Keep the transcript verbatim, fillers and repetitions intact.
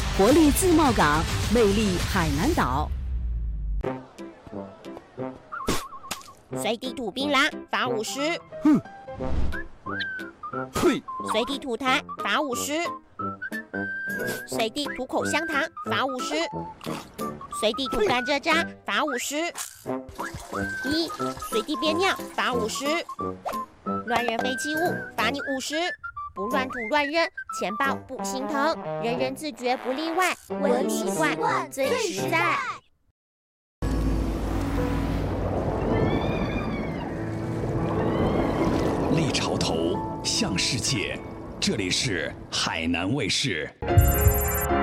活力自贸港，魅力海南岛。 随地吐槟榔，罚五十。 哼，嘿， 随地吐痰，罚五十。随地吐口香糖，罚五十。随地吐甘蔗渣，罚五十。一，随地便尿，罚五十。乱扔废弃物，罚你五十。不乱吐乱扔，钱包不心疼，人人自觉不例外，文明习惯最实在。 立潮头，向世界，这里是海南卫视。